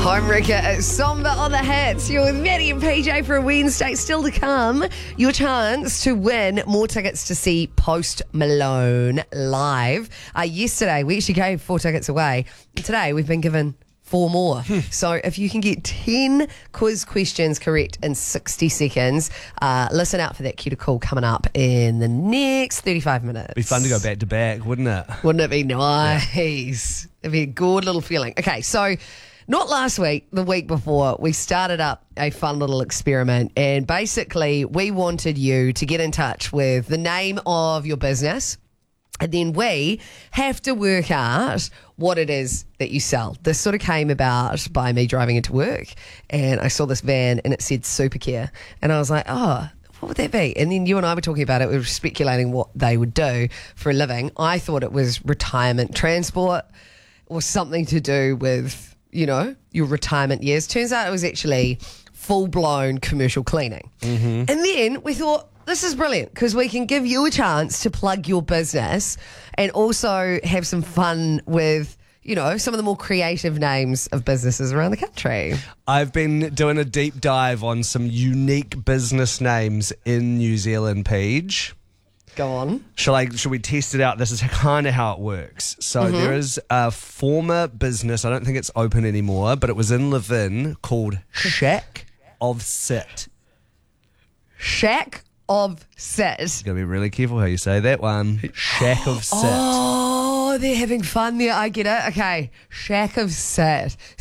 I'm Rika at Somber on the Hits. You're with Maddie and PJ for a Wednesday. Still to come, your chance to win more tickets to see Post Malone live. Yesterday, we actually gave 4 tickets away. Today, we've been given 4 more. So if you can get 10 quiz questions correct in 60 seconds, listen out for that cue to call coming up in the next 35 minutes. Be fun to go back to back, wouldn't it? Wouldn't it be nice? It'd be a good little feeling. Okay, so not last week, the week before, we started up a fun little experiment, and basically we wanted you to get in touch with the name of your business, and then we have to work out what it is that you sell. This sort of came about by me driving into work, and I saw this van and it said Supercare, and I was like, oh, what would that be? And then you and I were talking about it. We were speculating what they would do for a living. I thought it was retirement transport or something to do with, you know, your retirement years. Turns out it was actually full-blown commercial cleaning. And then we thought, this is brilliant because we can give you a chance to plug your business and also have some fun with, you know, some of the more creative names of businesses around the country. I've been doing a deep dive on some unique business names in New Zealand, Paige. Go on. Should we test it out? This is kind of how it works. So there is a former business, I don't think it's open anymore, but it was in Levin, called Shack of Sit. Shack of Sit. You've got to be really careful how you say that one. Shack of Sit. Oh, they're having fun there. I get it. Okay. Shack of Sit.